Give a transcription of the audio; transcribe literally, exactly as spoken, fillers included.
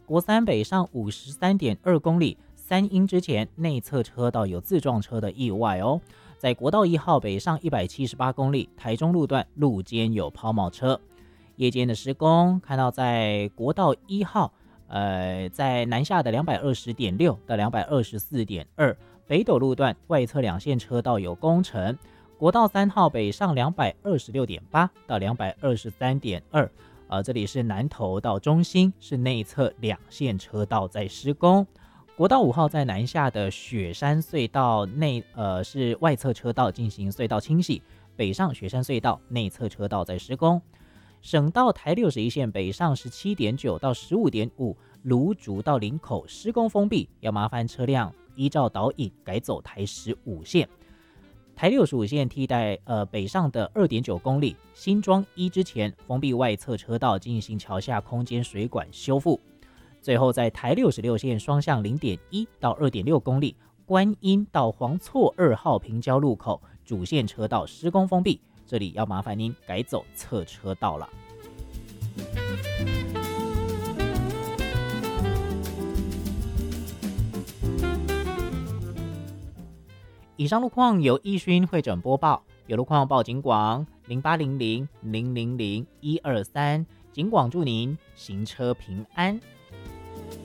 国三北上五十三点二公里，三英之前内侧车道有自撞车的意外哦。在国道一号北上一百七十八公里，台中路段路肩有抛锚车。夜间的施工，看到在国道一号，呃，在南下的两百二十点六到两百二十四点二，北斗路段外侧两线车道有工程。国道三号北上两百二十六点八到两百二十三点二，呃，这里是南投到中心，是内侧两线车道在施工。国道五号在南下的雪山隧道内，呃，是外侧车道进行隧道清洗，北上雪山隧道内侧车道在施工。省道台六十一线北上十七点九到十五点五，芦竹到林口施工封闭，要麻烦车辆依照导引改走台十五线。台六十五线替代呃北上的二点九公里，新庄一之前封闭外侧车道进行桥下空间水管修复。最后在台六十六线双向零点一到二点六公里，观音到黄厝二号平交路口主线车道施工封闭，这里要麻烦您改走侧车道了。以上路况由易勋会诊播报，有路况报警广零八零零零零零一二三，警广祝您行车平安。